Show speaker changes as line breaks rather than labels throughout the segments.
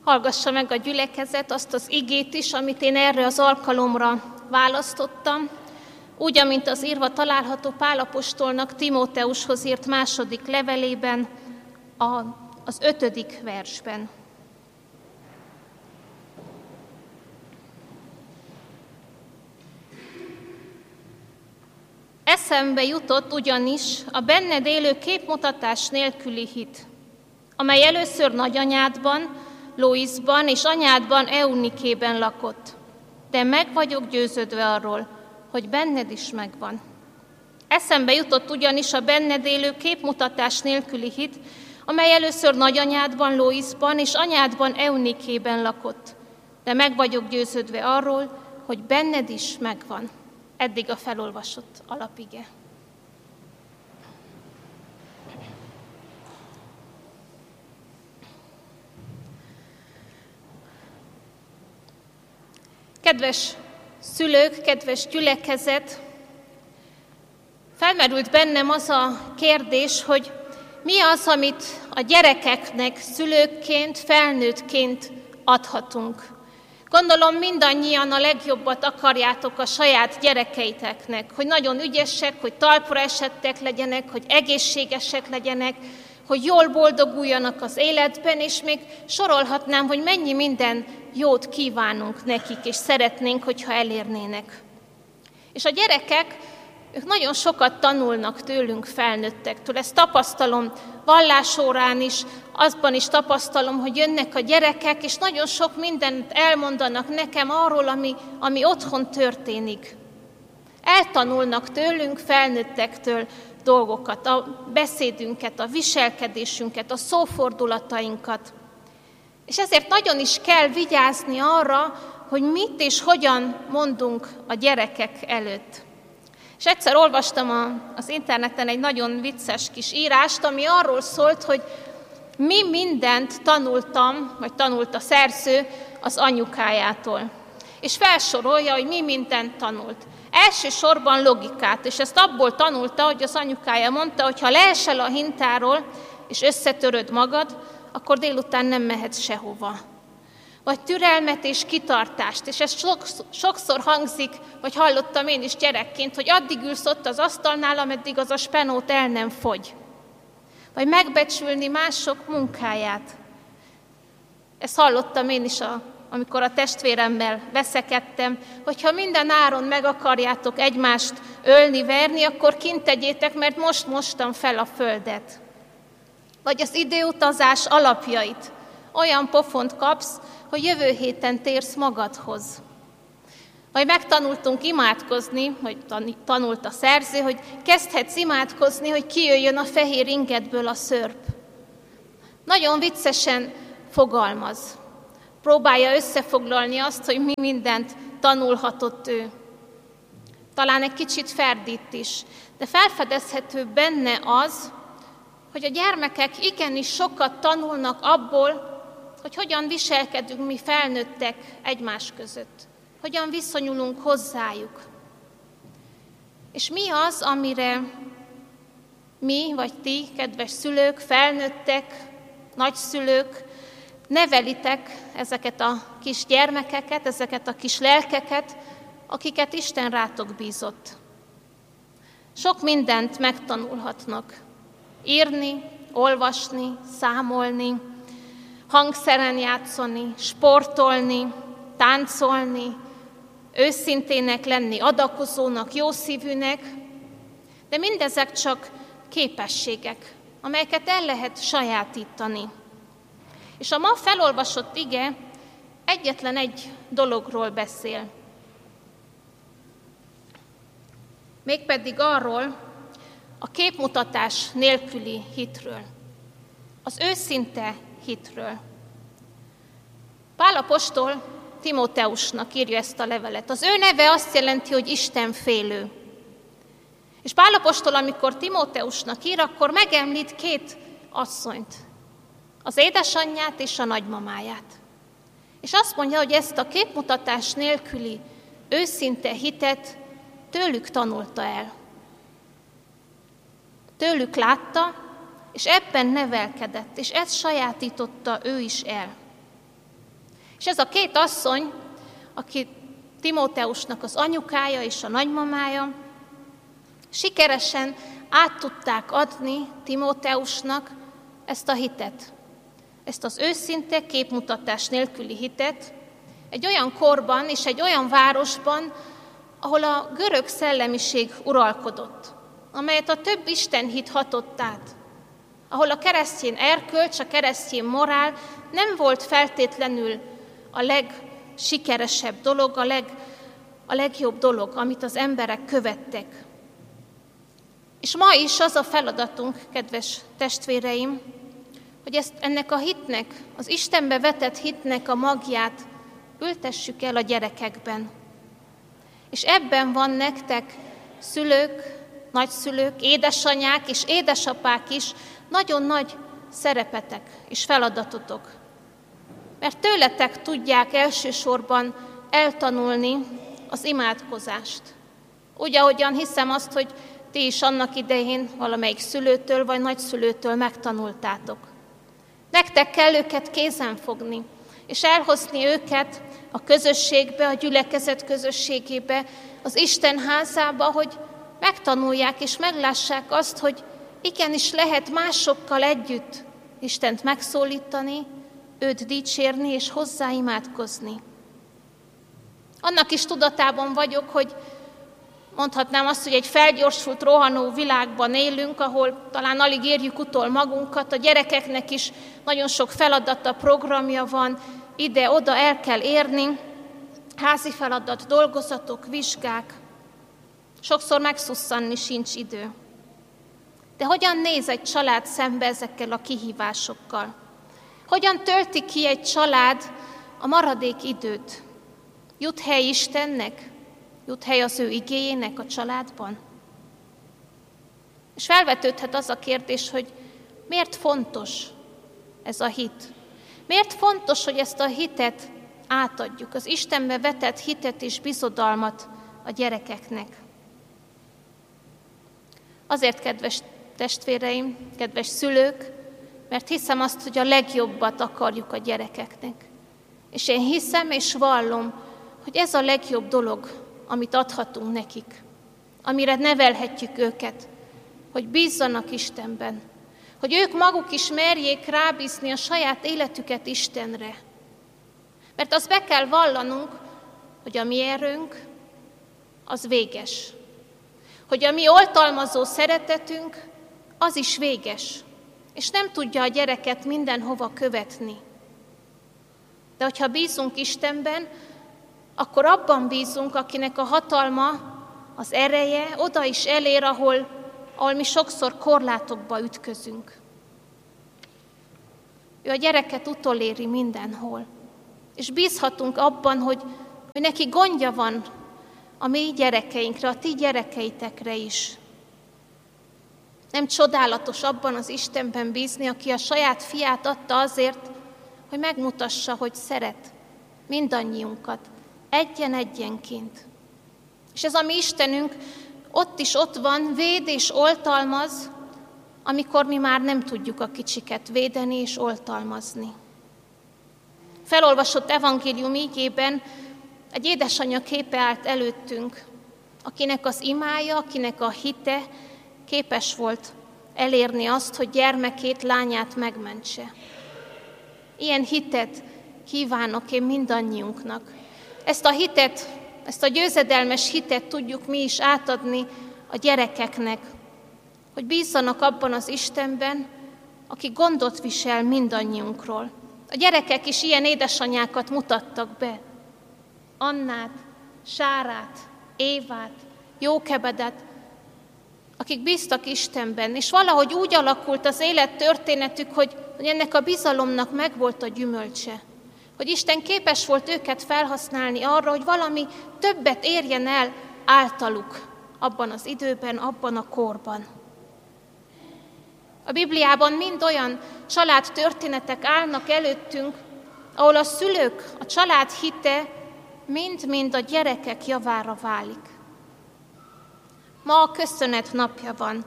Hallgassa meg a gyülekezet azt az igét is, amit én erre az alkalomra választottam, úgy, amint az írva található Pál apostolnak Timóteushoz írt második levelében, az 5. versben. Eszembe jutott ugyanis a benned élő képmutatás nélküli hit, amely először nagyanyádban, Loisban és anyádban Eunikében lakott, de meg vagyok győződve arról, hogy benned is megvan. Eszembe jutott ugyanis a benned élő képmutatás nélküli hit, amely először nagyanyádban, Loisban és anyádban Eunikében lakott, de meg vagyok győződve arról, hogy benned is megvan. Eddig a felolvasott alapige. Kedves szülők, kedves gyülekezet, felmerült bennem az a kérdés, hogy mi az, amit a gyerekeknek szülőkként, felnőttként adhatunk. Gondolom mindannyian a legjobbat akarjátok a saját gyerekeiteknek, hogy nagyon ügyesek, hogy talpra esettek legyenek, hogy egészségesek legyenek, hogy jól boldoguljanak az életben, és még sorolhatnám, hogy mennyi minden jót kívánunk nekik, és szeretnénk, hogyha elérnének. És a gyerekek, ők nagyon sokat tanulnak tőlünk felnőttektől. Ezt tapasztalom vallásórán is, azban is tapasztalom, hogy jönnek a gyerekek, és nagyon sok mindent elmondanak nekem arról, ami otthon történik. Eltanulnak tőlünk, felnőttektől dolgokat, a beszédünket, a viselkedésünket, a szófordulatainkat. És ezért nagyon is kell vigyázni arra, hogy mit és hogyan mondunk a gyerekek előtt. És egyszer olvastam az interneten egy nagyon vicces kis írást, ami arról szólt, hogy mi mindent tanultam, vagy tanult a szerző az anyukájától. És felsorolja, hogy mi mindent tanult. Elsősorban logikát, és ezt abból tanulta, hogy az anyukája mondta, hogy ha leesel a hintáról, és összetöröd magad, akkor délután nem mehetsz sehova. Vagy türelmet és kitartást, és ez sokszor hangzik, vagy hallottam én is gyerekként, hogy addig ülsz ott az asztalnál, ameddig az a spenót el nem fogy. Vagy megbecsülni mások munkáját. Ezt hallottam én is, amikor a testvéremmel veszekedtem, hogyha minden áron meg akarjátok egymást ölni, verni, akkor kint tegyétek, mert most mostam fel a földet. Vagy az időutazás alapjait. Olyan pofont kapsz, hogy jövő héten térsz magadhoz. Vagy megtanultunk imádkozni, hogy tanult a szerző, hogy kezdhetsz imádkozni, hogy kijöjjön a fehér ingedből a szörp. Nagyon viccesen fogalmaz. Próbálja összefoglalni azt, hogy mi mindent tanulhatott ő. Talán egy kicsit ferdít is, de felfedezhető benne az, hogy a gyermekek igenis sokat tanulnak abból, hogy hogyan viselkedünk mi felnőttek egymás között. Hogyan viszonyulunk hozzájuk. És mi az, amire mi, vagy ti, kedves szülők, felnőttek, nagyszülők, nevelitek ezeket a kis gyermekeket, ezeket a kis lelkeket, akiket Isten rátok bízott. Sok mindent megtanulhatnak. Írni, olvasni, számolni, hangszeren játszani, sportolni, táncolni, őszintének lenni, adakozónak, jószívűnek, de mindezek csak képességek, amelyeket el lehet sajátítani. És a ma felolvasott ige egyetlen egy dologról beszél. Mégpedig arról, a képmutatás nélküli hitről, az őszinte hitről. Pál apostol Timóteusnak írja ezt a levelet. Az ő neve azt jelenti, hogy istenfélő. És Pál apostol, amikor Timóteusnak ír, akkor megemlít 2 asszonyt, az édesanyját és a nagymamáját. És azt mondja, hogy ezt a képmutatás nélküli őszinte hitet tőlük tanulta el. Tőlük látta, és ebben nevelkedett, és ezt sajátította ő is el. És ez a két asszony, aki Timóteusnak az anyukája és a nagymamája, sikeresen át tudták adni Timóteusnak ezt a hitet. Ezt az őszinte, képmutatás nélküli hitet egy olyan korban és egy olyan városban, ahol a görög szellemiség uralkodott, amelyet a több istenhit hatott át, ahol a keresztény erkölcs, a keresztény morál nem volt feltétlenül a legsikeresebb dolog, a legjobb dolog, amit az emberek követtek. És ma is az a feladatunk, kedves testvéreim, hogy ennek a hitnek, az Istenbe vetett hitnek a magját ültessük el a gyerekekben. És ebben van nektek szülők, nagyszülők, édesanyák és édesapák is nagyon nagy szerepetek és feladatotok. Mert tőletek tudják elsősorban eltanulni az imádkozást. Úgy, ahogyan hiszem azt, hogy ti is annak idején valamelyik szülőtől vagy nagyszülőtől megtanultátok. Nektek kell őket kézen fogni, és elhozni őket a közösségbe, a gyülekezet közösségébe, az Isten házába, hogy megtanulják és meglássák azt, hogy igenis lehet másokkal együtt Istent megszólítani, őt dicsérni és hozzá imádkozni. Annak is tudatában vagyok, hogy mondhatnám azt, hogy egy felgyorsult, rohanó világban élünk, ahol talán alig érjük utol magunkat, a gyerekeknek is nagyon sok feladata, programja van, ide-oda el kell érni, házi feladat, dolgozatok, vizsgák. Sokszor megszusszanni sincs idő. De hogyan néz egy család szembe ezekkel a kihívásokkal? Hogyan tölti ki egy család a maradék időt? Jut hely Istennek? Jut hely az ő igéjének a családban? És felvetődhet az a kérdés, hogy miért fontos ez a hit? Miért fontos, hogy ezt a hitet átadjuk, az Istenbe vetett hitet és bizodalmat a gyerekeknek? Azért, kedves testvéreim, kedves szülők, mert hiszem azt, hogy a legjobbat akarjuk a gyerekeknek. És én hiszem és vallom, hogy ez a legjobb dolog, amit adhatunk nekik, amire nevelhetjük őket, hogy bízzanak Istenben, hogy ők maguk is merjék rábízni a saját életüket Istenre. Mert azt be kell vallanunk, hogy a mi erőnk, az véges. Hogy a mi oltalmazó szeretetünk, az is véges. És nem tudja a gyereket mindenhova követni. De hogyha bízunk Istenben, akkor abban bízunk, akinek a hatalma, az ereje oda is elér, ahol mi sokszor korlátokba ütközünk. Ő a gyereket utoléri mindenhol. És bízhatunk abban, hogy neki gondja van a mi gyerekeinkre, a ti gyerekeitekre is. Nem csodálatos abban az Istenben bízni, aki a saját fiát adta azért, hogy megmutassa, hogy szeret mindannyiunkat, egyen-egyenként. És ez a mi Istenünk ott van, véd és oltalmaz, amikor mi már nem tudjuk a kicsiket védeni és oltalmazni. Felolvasott evangélium ígében egy édesanyja képe állt előttünk, akinek az imája, akinek a hite képes volt elérni azt, hogy gyermekét, lányát megmentse. Ilyen hitet kívánok én mindannyiunknak. Ezt a hitet, ezt a győzedelmes hitet tudjuk mi is átadni a gyerekeknek, hogy bízzanak abban az Istenben, aki gondot visel mindannyiunkról. A gyerekek is ilyen édesanyákat mutattak be. Annát, Sárát, Évát, Jókebedet, akik bíztak Istenben, és valahogy úgy alakult az élettörténetük, hogy ennek a bizalomnak megvolt a gyümölcse. Hogy Isten képes volt őket felhasználni arra, hogy valami többet érjen el általuk abban az időben, abban a korban. A Bibliában mind olyan családtörténetek állnak előttünk, ahol a szülők, a család hite mind-mind a gyerekek javára válik. Ma a köszönet napja van.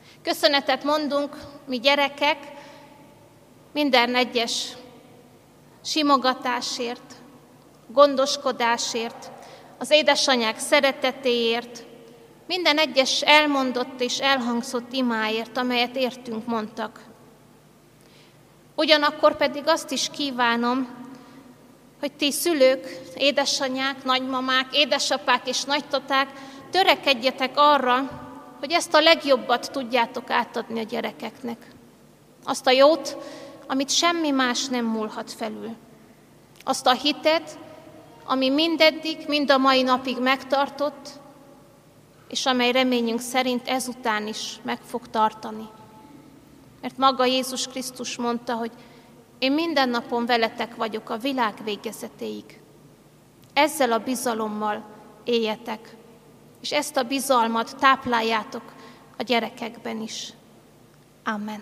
Köszönetet mondunk mi gyerekek minden egyes simogatásért, gondoskodásért, az édesanyák szeretetéért, minden egyes elmondott és elhangzott imáért, amelyet értünk mondtak. Ugyanakkor pedig azt is kívánom, hogy ti szülők, édesanyák, nagymamák, édesapák és nagytaták törekedjetek arra, hogy ezt a legjobbat tudjátok átadni a gyerekeknek. Azt a jót, amit semmi más nem múlhat felül. Azt a hitet, ami mindeddig, mind a mai napig megtartott, és amely reményünk szerint ezután is meg fog tartani. Mert maga Jézus Krisztus mondta, hogy én minden napon veletek vagyok a világ végezetéig. Ezzel a bizalommal éljetek, és ezt a bizalmat tápláljátok a gyerekekben is. Amen.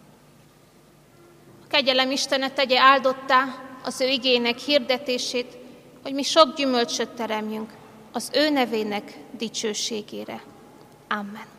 A kegyelem Istene tegye áldottá az ő igének hirdetését, hogy mi sok gyümölcsöt teremjünk az ő nevének dicsőségére. Amen.